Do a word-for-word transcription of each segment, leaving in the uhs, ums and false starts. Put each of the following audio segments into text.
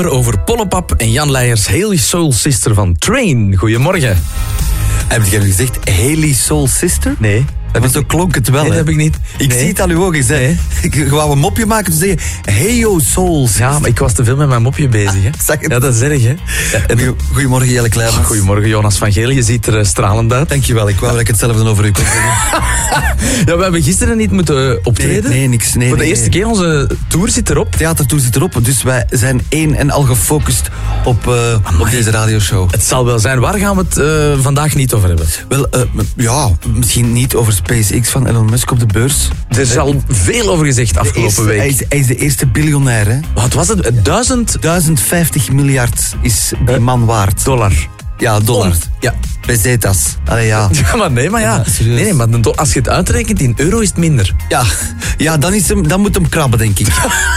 Over Pollepap en Jan Leijers Haley Soul Sister van Train. Goedemorgen. Heb je nu gezegd Haley Soul Sister? Nee. Dat is, zo klonk het wel. Nee, dat hè? heb ik niet. Ik Nee. zie het al uw ogen. Nee. Ik wou een mopje maken te zeggen Heyo Soul Sister. Ja, maar ik was te veel met mijn mopje bezig. Hè. Zeg het. Ja, dat is erg, hè. Ja, en- Goeie- Goedemorgen Jelle Kleimans. Goedemorgen, Jonas van Geel. Je ziet er uh, stralend uit. Dankjewel, ik wou dat ik hetzelfde over u kon zeggen. Ja, we hebben gisteren niet moeten uh, optreden. Nee, nee, niks. Nee, Voor de nee, eerste nee. keer, onze tour zit erop. Theatertour zit erop, dus wij zijn één en al gefocust op, uh, op deze radioshow. Het zal wel zijn. Waar gaan we het uh, vandaag niet over hebben? Wel, uh, ja, misschien niet over SpaceX van Elon Musk op de beurs. Er is al veel over gezegd afgelopen Eerste- week. Hij is, hij is de eerste biljonair, hè. Wat was het? Duizend duizend vijftig miljard is die man waard. dollar. Ja, dollar. Pond. Ja. Pesetas. Allee, ja. Ja, maar nee, maar ja. Ja, serieus. nee, nee, maar dan- als je het uitrekent in euro is het minder. Ja, ja dan, is hem, dan moet hem krabben, denk ik.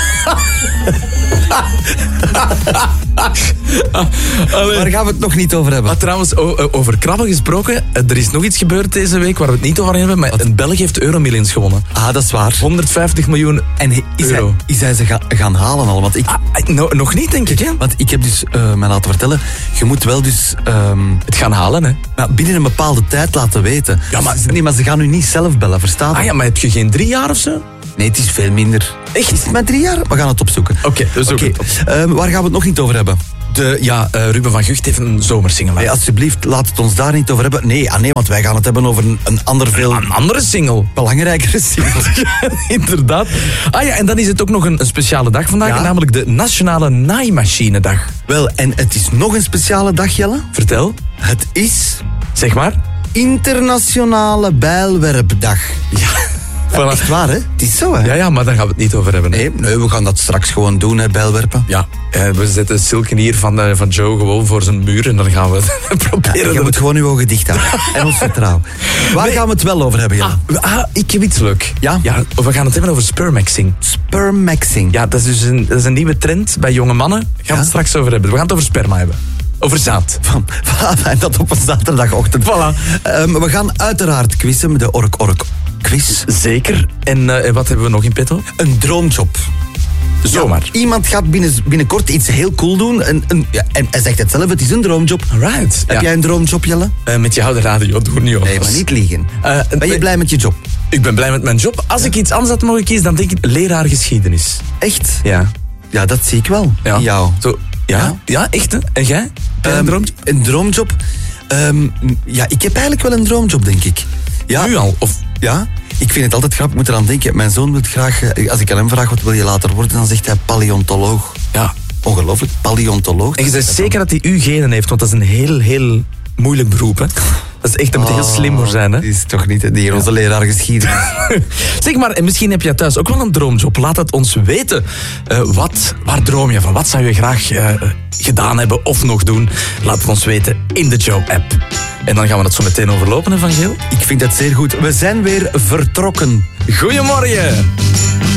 Waar gaan we het nog niet over hebben? Maar trouwens, o- o- over krabben gesproken, eh, er is nog iets gebeurd deze week waar we het niet over hebben, maar een Belg heeft Euromillions gewonnen. Ah, dat is waar. honderdvijftig miljoen En is hij, euro. is hij ze ga- gaan halen al? Want ik, Ah, no- nog niet, denk ik, hè? want ik heb dus uh, mij laten vertellen, je moet wel dus um, Het gaan halen, hè? nou, binnen een bepaalde tijd laten weten. Ja, maar- Dus- nee, maar ze gaan u niet zelf bellen, verstaan? Ah ja, maar heb je geen drie jaar of zo? Nee, het is veel minder. Echt? Is het maar drie jaar? We gaan het opzoeken. Oké, we zoeken Oké, het op. ehm, waar gaan we het nog niet over hebben? De, ja, eh, Ruben van Gucht heeft een zomersingle. Hey, alsjeblieft, laat het ons daar niet over hebben. Nee, ah, nee, want wij gaan het hebben over een, een ander veel Een andere single. belangrijkere single. Inderdaad. Ah ja, en dan is het ook nog een, een speciale dag vandaag, Ja? namelijk de Nationale Naaimachinedag. Wel, en het is nog een speciale dag, Jelle. Vertel, Het is zeg maar. Internationale Bijlwerpdag. Ja, Ja, voilà. echt waar, hè? Het is zo, hè? Ja, ja, maar daar gaan we het niet over hebben. hè. Nee, nee, we gaan dat straks gewoon doen, hè, bijlwerpen. Ja, eh, we zetten Silken hier van, eh, van Joe gewoon voor zijn muur en dan gaan we het Ja, proberen. je dat- moet gewoon je ogen dicht houden. En ons vertrouwen. Waar gaan we het wel over hebben, Jelle? Ah, ah, ik heb iets leuk. Ja? ja? We gaan het hebben over spermaxing. Spermaxing. Ja, dat is dus een, dat is een nieuwe trend bij jonge mannen. Gaan we Ja? het straks over hebben. We gaan het over sperma hebben. Over zaad. Van, voilà, en dat op een zaterdagochtend. Voilà. Ehm, we gaan uiteraard quizzen met de Ork Ork quiz. Zeker. En eh, wat hebben we nog in petto? Een droomjob. Zomaar. Ja, iemand gaat binnen, binnenkort iets heel cool doen. Een, een, ja, en hij zegt het zelf, het is een droomjob. Alright. Heb Ja. jij een droomjob, Jelle? Eh, met je oude radio, doe er niet over. Nee, maar niet liegen. Eh, Ben je nee. blij met je job? Ik ben blij met mijn job. Als ik iets anders had mogen kiezen, dan denk ik leraar geschiedenis. Echt? Ja. Ja, dat zie ik wel. ja. In jou. Zo, ja? Ja? Ja, echt hè? En jij? Heb jij een Ehm, droomjob? Een droomjob? Ehm, ja, ik heb eigenlijk wel een droomjob, denk ik. Ja, Nu al? Of... Ja, ik vind het altijd grappig, ik moet eraan denken. Mijn zoon wil graag, eh, als ik aan hem vraag wat wil je later worden, dan zegt hij paleontoloog. Ja. Ongelooflijk, paleontoloog. En je bent zeker dat hij uw genen heeft, want dat is een heel, heel moeilijk beroep, hè? Dat is echt, daar moet je heel slim voor zijn, hè? Die is toch niet die hier onze leraar geschiedenis. Zeg maar, en misschien heb jij thuis ook wel een droomjob. Laat het ons weten. Eh, wat, waar droom je van? Wat zou je graag eh, gedaan hebben of nog doen? Laat het ons weten in de Joe-app. En dan gaan we het zo meteen overlopen, hè, Van Geel? Ik vind het zeer goed. We zijn weer vertrokken. Goedemorgen!